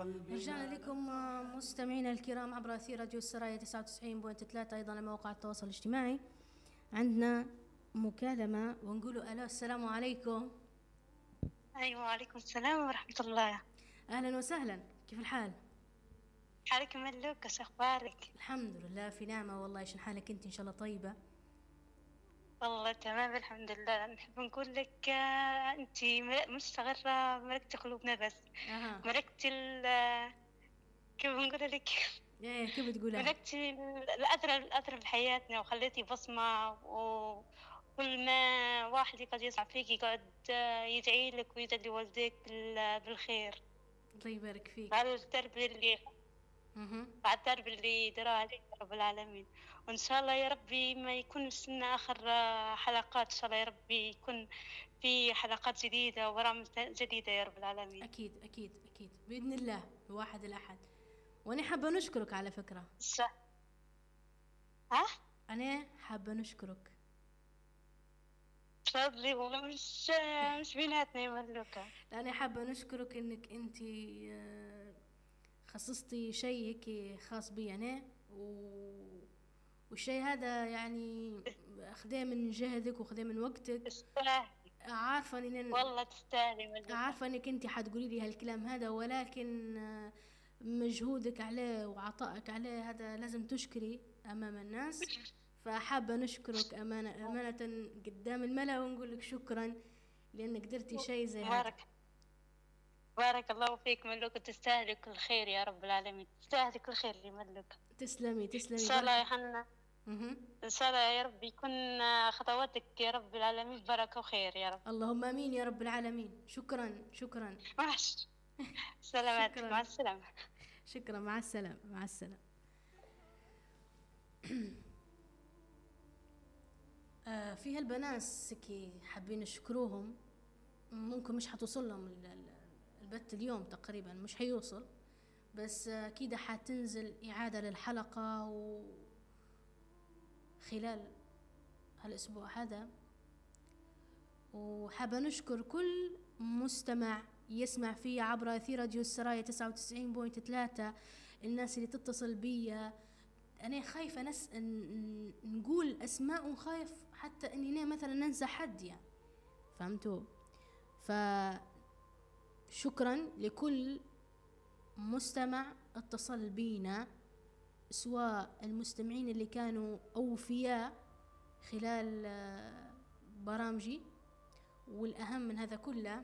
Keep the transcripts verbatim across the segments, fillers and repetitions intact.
رجعنا لكم مستمعينا الكرام عبر أثير راديو السرايا تسعة وتسعين فاصلة ثلاثة، أيضا على مواقع التواصل الاجتماعي. عندنا مكالمة ونقولوا ألو، السلام عليكم. أيوة وعليكم السلام ورحمة الله. أهلا وسهلا، كيف الحال؟ حالك ملوكة، شو أخبارك؟ الحمد لله في نعمة والله. شن حالك أنت؟ إن شاء الله طيبة. والله تمام الحمد لله. نحب نقول لك آه، أنت مستغرة ملكة قلوبنا بس. أها. ملكة ال كيف نقول لك؟ إيه كيف بتقولها؟ ملكتي الأثر الأثر في حياتنا وخليتي بصمة، وكل ما واحد يقعد يسمع فيك يقعد يدعي لك ويدعي لوالديك بالخير. الله يبارك فيك. على الدرب اللي على الدرب اللي دراه عليك رب العالمين. وإن شاء الله يا ربي ما يكون سنة آخر حلقات، إن شاء الله يا ربي يكون في حلقات جديدة وبرامج جديدة يا رب العالمين. أكيد أكيد أكيد بإذن الله الواحد الأحد. وأنا حابة نشكرك على فكرة. صح. ها؟ أنا حابة نشكرك. تفضلي والله مش مش بيناتنا يا ملوكة. أنا حابة نشكرك إنك أنت خصصتي شيء هيك خاص بي أنا، و... والشيء هذا يعني أخذه من جهدك وأخذه من وقتك. تستاهلي. عارفة إن والله تستاهلي ملوكة. عارفة إنك أنت حتقولي لي هالكلام هذا، ولكن مجهودك عليه وعطائك عليه هذا لازم تشكري أمام الناس. فحابة نشكرك أمانة أمانة قدام الملأ ونقول لك شكرا لأنك قدرتي شيء زي هذا. بارك بارك الله فيك ملوكة، تستاهلي كل خير يا رب العالمين، تستاهلي كل خير يا ملوكة. تسلمي تسلمي. إن شاء الله يا حنا. إن شاء الله يا رب يكون خطواتك يا رب العالمين بركة وخير يا رب. اللهم آمين يا رب العالمين. شكرا شكرا. ماشي. سلامات. مع السلامة. شكرا. مع السلامة. مع السلامة. آه في هالبنات سكي حابين نشكروهم، ممكن مش حتوصل لهم البث اليوم تقريبا، مش حيوصل، بس أكيد آه حتنزل إعادة للحلقة و خلال هالأسبوع هذا. وحابة نشكر كل مستمع يسمع فيه عبر أثير راديو السرايا تسعة وتسعين فاصلة ثلاثة، الناس اللي تتصل بي. أنا خايفة نس... نقول أسماء وخايف حتى أني مثلا ننسى حد يعني، فهمتوا؟ فشكرا لكل مستمع اتصل بينا، سواء المستمعين اللي كانوا أوفياء خلال برامجي، والأهم من هذا كله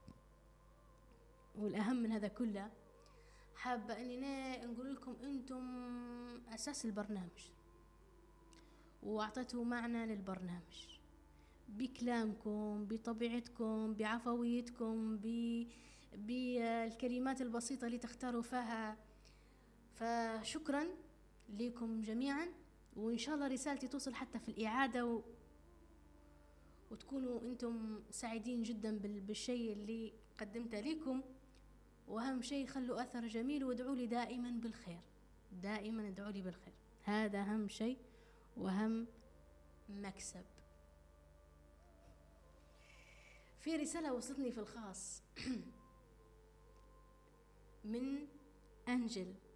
والأهم من هذا كله حابة أننا نقول لكم أنتم أساس البرنامج، وأعطيتوا معنى للبرنامج بكلامكم، بطبيعتكم، بعفويتكم، بالكلمات البسيطة اللي تختاروا فيها. فشكرا لكم جميعا، وإن شاء الله رسالتي توصل حتى في الإعادة و... وتكونوا أنتم سعيدين جدا بالشيء اللي قدمته لكم. وأهم شيء خلوا أثر جميل، وادعوا لي دائما بالخير، دائما ادعوا لي بالخير، هذا أهم شيء وأهم مكسب. في رسالة وصلتني في الخاص من أنجل